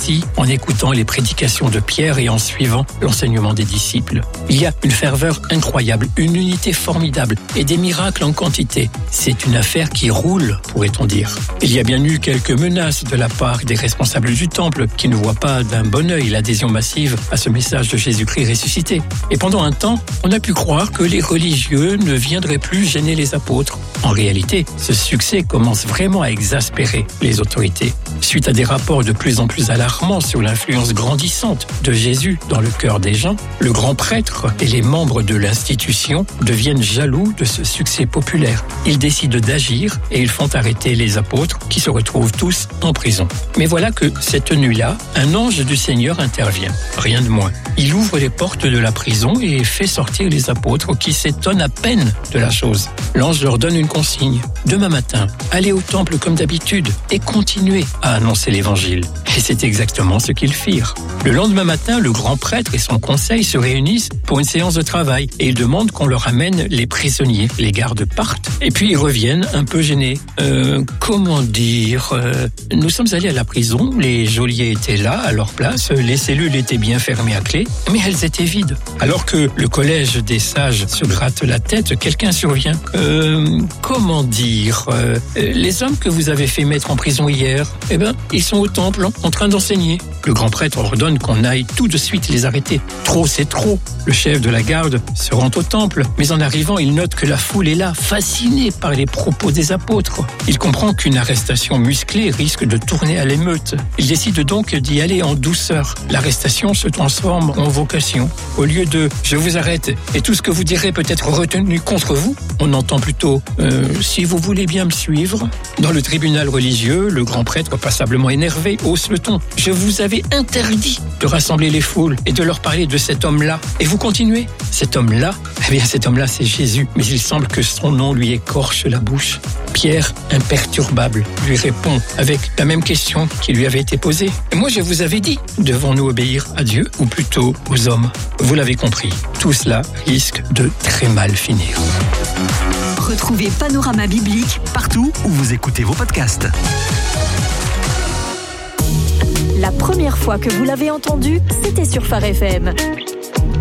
aussi en écoutant les prédications de Pierre et en suivant l'enseignement des disciples. Il y a une ferveur incroyable, une unité formidable et des miracles en quantité. C'est une affaire qui roule, pourrait-on dire. Il y a bien eu quelques menaces de la part des responsables du temple qui ne voient pas d'un bon œil l'adhésion massive à ce message de Jésus-Christ ressuscité. Et pendant un temps, on a pu croire que les religieux ne viendraient plus gêner les apôtres. En réalité, ce succès commence vraiment à exaspérer les autorités. Suite à des rapports de plus en plus alarmants sur l'influence grandissante de Jésus dans le cœur des gens, le grand prêtre et les membres de l'institution deviennent jaloux de ce succès populaire. Ils décident d'agir et ils font arrêter les apôtres qui se retrouvent tous en prison. Mais voilà que cette nuit-là, un ange du Seigneur intervient. Rien de moins. Il ouvre les portes de la prison et fait sortir les apôtres qui s'étonnent à peine de la chose. L'ange leur donne une consigne. Demain matin, allez au temple comme d'habitude et continuez à annoncer l'évangile. Et c'est exactement ce qu'ils firent. Le lendemain matin, le grand prêtre et son conseil se réunissent pour une séance de travail et ils demandent qu'on leur amène les prisonniers. Les gardes partent et puis ils reviennent un peu gênés. Nous sommes allés à la prison, les geôliers étaient là à leur place, les cellules étaient bien fermées à clé, mais elles étaient vides. Alors que le collège des sages se gratte la tête, quelqu'un survient. Les hommes que vous avez fait mettre en prison hier, ils sont au temple en train d'enseigner. Le grand prêtre ordonne qu'on aille tout de suite les arrêter. Trop, c'est trop. Le chef de la garde se rend au temple, mais en arrivant, il note que la foule est là, fascinée par les propos des apôtres. Il comprend qu'une arrestation musclée risque de tourner à l'émeute. Il décide donc d'y aller en douceur. L'arrestation se transforme en vocation. Au lieu de « je vous arrête et tout ce que vous direz peut être retenu contre vous », on entend plutôt « si vous voulez bien me suivre ». Dans le tribunal religieux, le grand prêtre, passablement énervé, hausse le ton. « Je vous avais interdit de rassembler les foules et de leur parler de cet homme-là. Et vous continuez ?» Cet homme-là, c'est Jésus. Mais il semble que son nom lui écorche la bouche. Pierre, imperturbable, lui répond avec la même question qui lui avait été posée. « Moi, je vous avais dit, devons-nous obéir à Dieu ou plutôt aux hommes ?» Vous l'avez compris, tout cela risque de très mal finir. Retrouvez Panorama Biblique partout où vous écoutez vos podcasts. La première fois que vous l'avez entendu, c'était sur Phare FM.